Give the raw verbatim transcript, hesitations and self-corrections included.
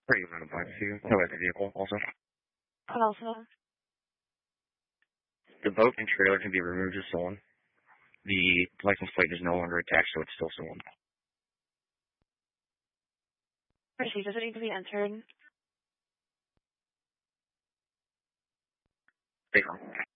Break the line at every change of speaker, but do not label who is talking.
Pretty run a bunch too. No, like the vehicle also.
What also?
The boat and trailer can be removed as stolen. The license plate is no longer attached, so it's still stolen.
Receipt, does it need to be entered?
They